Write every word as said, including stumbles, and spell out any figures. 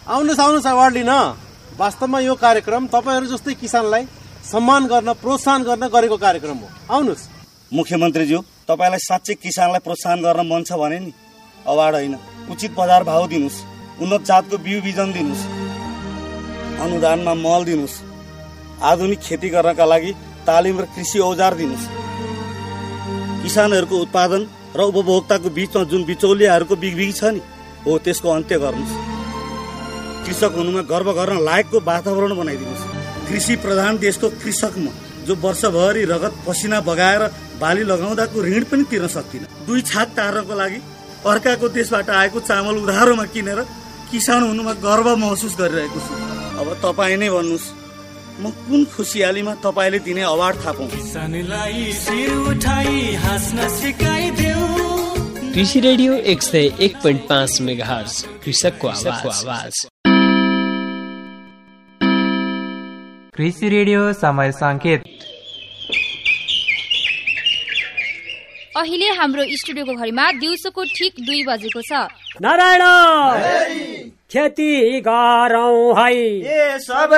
आउनुहोस् आउनुहोस् अवार्ड लिन। वास्तवमा यो कार्यक्रम तपाईँहरू जस्तै किसानलाई सम्मान गर्न प्रोत्साहन गर्न गरेको कार्यक्रम हो। आउनुहोस्। मुख्यमन्त्रीज्यू, तपाईँलाई साँच्चै किसानलाई प्रोत्साहन गर्न मन छ भने नि अवार्ड होइन, उचित बजार भाव दिनुहोस्, उन्नत जातको बिउ बिजन दिनुहोस्, अनुदानमा मल दिनुहोस्, आधुनिक खेती गर्नका लागि तालिम र कृषि औजार दिनुहोस्। किसानहरूको उत्पादन र उपभोक्ताको बीचमा जुन बिचौलियाहरूको बिगबिगी छ नि, हो त्यसको अन्त्य गर्नुहोस्। कृषक हुनुमा गर्व गर्न लायकको वातावरण बनाइदिनुहोस्। कृषि प्रधान देशको कृषकमा जो वर्षभरि रगत पसिना बगाएर बाली लगाउँदाको ऋण पनि तिर्न सक्दिन, दुई छाक टार्नको लागि अर्काको देशबाट आएको चामल उधारोमा किनेर किसान हुनुमा गर्व महसुस गरिरहेको छु। अब तपाईँ नै भन्नुहोस्, म कुन खुसियालीमा तपाईँले दिने अवार्ड थापौँ? कृषि रेडियो एक सय एक पोइन्ट पाँच मेगाहर्ज, कृषकको आवाज। कृषि रेडियो समय संकेत। अहिले हाम्रो स्टुडियोको घडीमा दिउँसोको ठिक दुई बजेको छ। नारायण खेती गरौँ है, ए सबै